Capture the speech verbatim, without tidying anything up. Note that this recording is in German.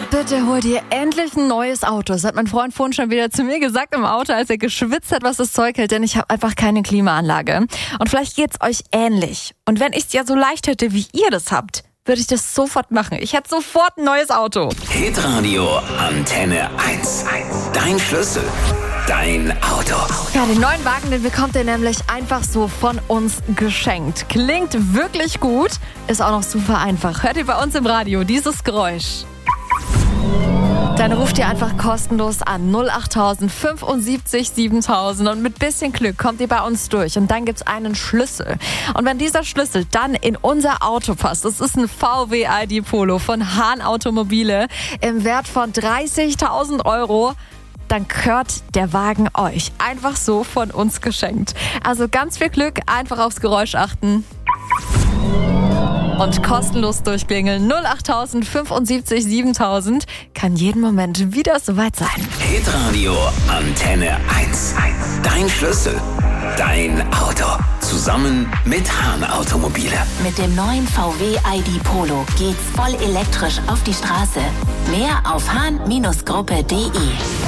Bitte hol dir endlich ein neues Auto. Das hat mein Freund vorhin schon wieder zu mir gesagt im Auto, als er geschwitzt hat, was das Zeug hält, denn ich habe einfach keine Klimaanlage. Und vielleicht geht's euch ähnlich. Und wenn ich es ja so leicht hätte, wie ihr das habt, würde ich das sofort machen. Ich hätte sofort ein neues Auto. Hitradio Antenne eins. Dein Schlüssel. Dein Auto. Ja, den neuen Wagen, den bekommt ihr nämlich einfach so von uns geschenkt. Klingt wirklich gut, ist auch noch super einfach. Hört ihr bei uns im Radio dieses Geräusch? Dann ruft ihr einfach kostenlos an null acht fünfundsiebzig siebentausend und mit bisschen Glück kommt ihr bei uns durch und dann gibt's einen Schlüssel. Und wenn dieser Schlüssel dann in unser Auto passt, das ist ein V W I D Polo von Hahn Automobile im Wert von dreißigtausend Euro, dann gehört der Wagen euch. Einfach so von uns geschenkt. Also ganz viel Glück, einfach aufs Geräusch achten. Und kostenlos durchklingeln. null acht fünfundsiebzig siebentausend kann jeden Moment wieder soweit sein. Hitradio Antenne eins. Dein Schlüssel. Dein Auto. Zusammen mit Hahn Automobile. Mit dem neuen V W I D Polo geht's voll elektrisch auf die Straße. Mehr auf hahn Gruppe punkt de.